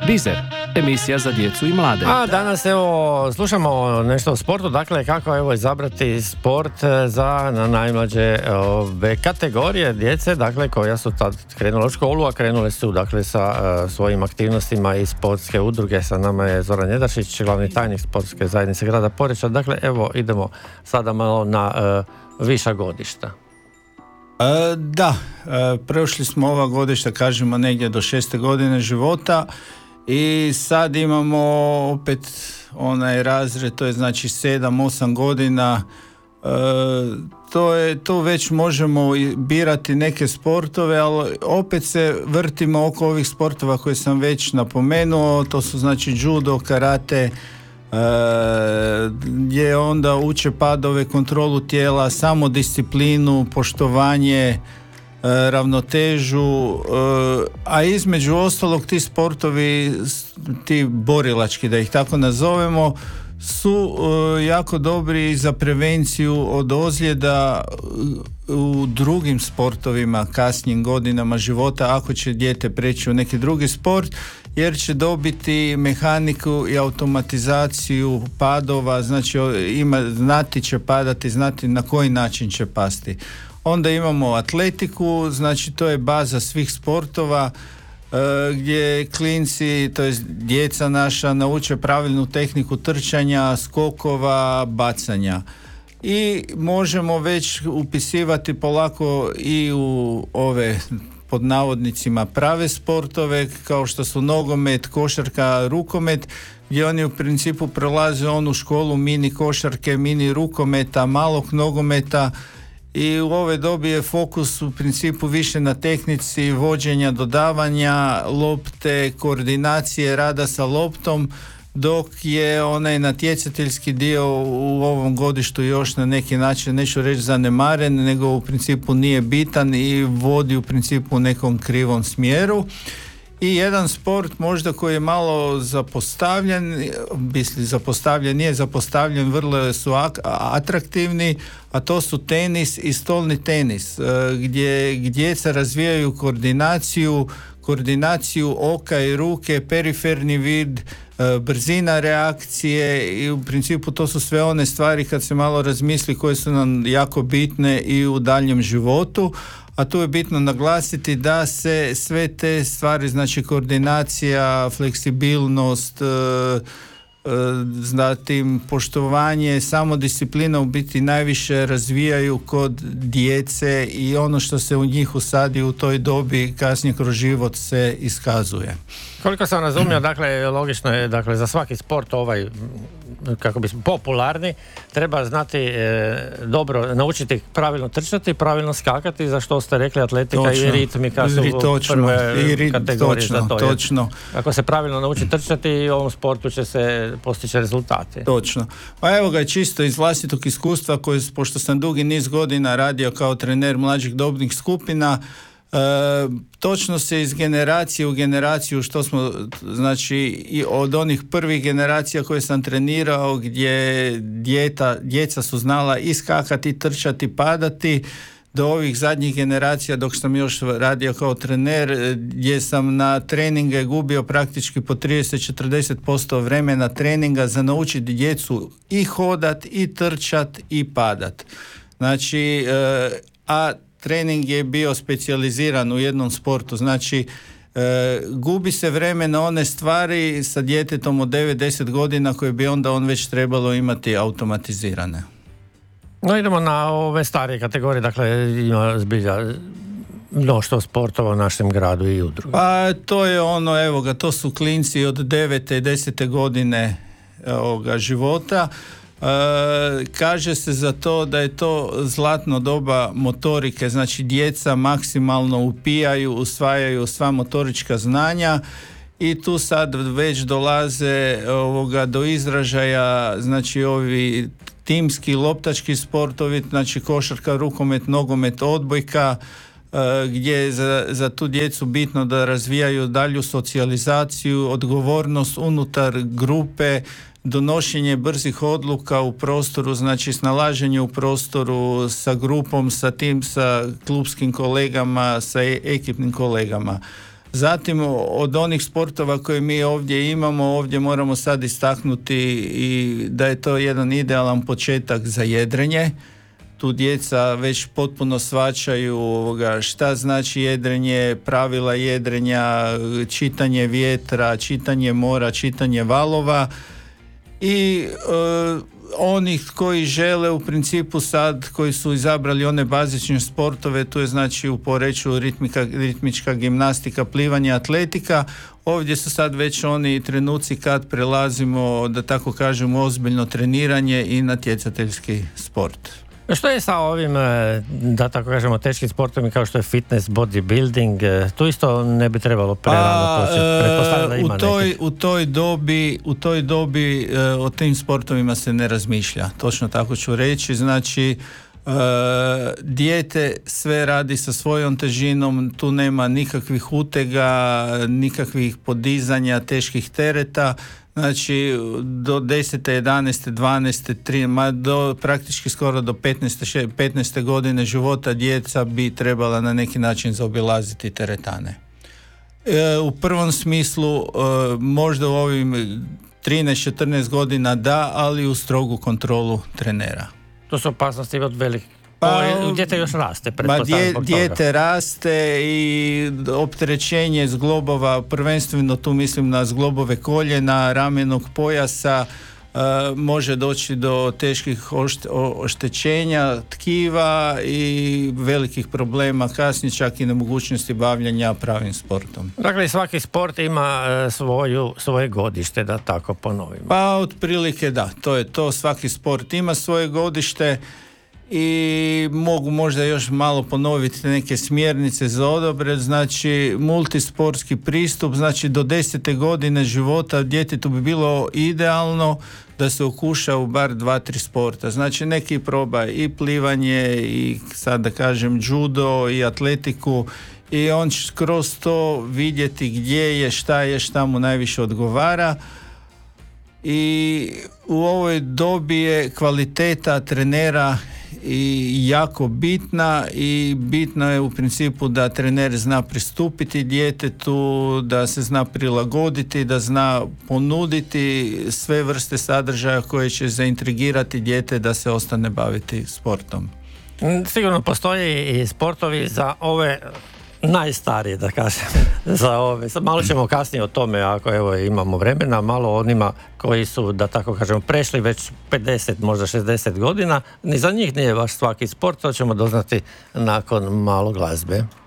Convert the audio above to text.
Bizer, emisija za djecu i mlade. A danas evo slušamo nešto o sportu, dakle kako evo izabrati sport za najmlađe kategorije djece, dakle koja su tad krenule u školu, a krenule su dakle sa svojim aktivnostima i sportske udruge. Sa nama je Zoran Jedašić, glavni tajnik sportske zajednice grada Poreča. Dakle evo idemo sada malo na viša godišta. Prošli smo ova godišta, kažemo negdje do 6. godine života i sad imamo opet onaj razred, to je znači 7-8 godina, to već možemo birati neke sportove, ali opet se vrtimo oko ovih sportova koje sam već napomenuo, to su znači judo, karate, gdje onda uče padove, kontrolu tijela, samodisciplinu, poštovanje, ravnotežu, a između ostalog ti sportovi, ti borilački da ih tako nazovemo, su jako dobri za prevenciju od ozljeda u drugim sportovima kasnijim godinama života ako će dijete preći u neki drugi sport, jer će dobiti mehaniku i automatizaciju padova, znači znati će padati, znati na koji način će pasti. Onda imamo atletiku, znači to je baza svih sportova gdje klinci, to jest djeca naša, nauče pravilnu tehniku trčanja, skokova, bacanja. I možemo već upisivati polako i u ove pod navodnicima prave sportove kao što su nogomet, košarka, rukomet, gdje oni u principu prolaze onu školu mini košarke, mini rukometa, malog nogometa i u ove dobi je fokus u principu više na tehnici vođenja, dodavanja lopte, koordinacije rada sa loptom, dok je onaj natjecateljski dio u ovom godištu još na neki način, neću reći zanemaren, nego u principu nije bitan i vodi u principu u nekom krivom smjeru. I jedan sport možda koji je malo zapostavljen, nije zapostavljen, vrlo su atraktivni, a to su tenis i stolni tenis, gdje djeca razvijaju koordinaciju oka i ruke, periferni vid, brzina reakcije i u principu to su sve one stvari kad se malo razmisli koje su nam jako bitne i u daljem životu. A tu je bitno naglasiti da se sve te stvari, znači koordinacija, fleksibilnost, zatim poštovanje, samodisciplina u biti najviše razvijaju kod djece i ono što se u njih usadi u toj dobi kasnije kroz život se iskazuje. Koliko sam razumio, dakle, logično je, dakle, za svaki sport kako bi popularni, treba znati dobro, naučiti pravilno trčati, pravilno skakati, za što ste rekli atletika točno, i ritmika su prve kategorije za to. Točno. Ako se pravilno nauči trčati, u ovom sportu će se postići rezultati. Točno. Pa evo ga, čisto iz vlastitog iskustva, pošto sam dugi niz godina radio kao trener mlađih dobnih skupina, točno se iz generacije u generaciju, što smo, znači i od onih prvih generacija koje sam trenirao, gdje djeca su znala iskakati, trčati, padati, do ovih zadnjih generacija dok sam još radio kao trener, gdje sam na treninge gubio praktički po 30-40% vremena treninga za naučiti djecu i hodat, i trčat, i padat. Znači, a trening je bio specijaliziran u jednom sportu, znači gubi se vreme na one stvari sa djetetom od 9-10 godina koje bi onda on već trebalo imati automatizirane. No idemo na ove starije kategorije, dakle ima zbilja mnoštvo sportova u našem gradu i udrugu. Pa to je ono, evo ga, to su klinci od 9. i 10. godine života. Kaže se za to da je to zlatno doba motorike, znači djeca maksimalno upijaju, usvajaju sva motorička znanja i tu sad već dolaze do izražaja, znači ovi timski, loptački sportovi, znači košarka, rukomet, nogomet, odbojka, gdje je za tu djecu bitno da razvijaju dalju socijalizaciju, odgovornost unutar grupe, donošenje brzih odluka u prostoru, znači snalaženje u prostoru sa grupom, sa klupskim kolegama, sa ekipnim kolegama. Zatim od onih sportova koje mi ovdje imamo, ovdje moramo sad istaknuti i da je to jedan idealan početak za jedrenje. Tu djeca već potpuno shvaćaju šta znači jedrenje, pravila jedrenja, čitanje vjetra, čitanje mora, čitanje valova i onih koji žele u principu sad, koji su izabrali one bazične sportove, tu je znači u Poreču ritmička gimnastika, plivanje, atletika. Ovdje su sad već oni trenuci kad prelazimo, da tako kažemo, ozbiljno treniranje i natjecateljski sport. Što je sa ovim, da tako kažemo, teškim sportovima kao što je fitness, bodybuilding, tu isto ne bi trebalo prerano početi? Pretpostavljam da ima u toj dobi o tim sportovima se ne razmišlja, točno tako ću reći, znači dijete sve radi sa svojom težinom, tu nema nikakvih utega, nikakvih podizanja teških tereta. Znači do 10. 11. 12. 3, do praktički skoro do 15. godine života djeca bi trebala na neki način zaobilaziti teretane. U prvom smislu možda u ovim 13-14 godina da, ali u strogu kontrolu trenera. To su opasnosti od velikih. Dijete još raste, dijete raste i opterećenje zglobova, prvenstveno tu mislim na zglobove koljena, ramenog pojasa, može doći do teških oštećenja tkiva i velikih problema, kasnije čak i nemogućnosti bavljanja pravim sportom. Dakle, svaki sport ima svoje godište, da tako ponovimo. Pa otprilike da, to je to, svaki sport ima svoje godište. I mogu možda još malo ponoviti neke smjernice za odabir, znači multisportski pristup, znači do 10. godine života djetetu bi bilo idealno da se okuša u bar 2-3 sporta, znači neki proba i plivanje i sad da kažem judo i atletiku i on će kroz to vidjeti gdje je, šta mu najviše odgovara. I u ovoj dobi je kvaliteta trenera i jako bitna i bitno je u principu da trener zna pristupiti djetetu, da se zna prilagoditi, da zna ponuditi sve vrste sadržaja koje će zaintrigirati dijete da se ostane baviti sportom. Sigurno postoje i sportovi za ove najstarije, da kažem, za ove. Malo ćemo kasnije o tome, ako evo imamo vremena, malo onima koji su, da tako kažemo, prešli već 50, možda 60 godina. Ni za njih nije baš svaki sport, to ćemo doznati nakon malo glazbe.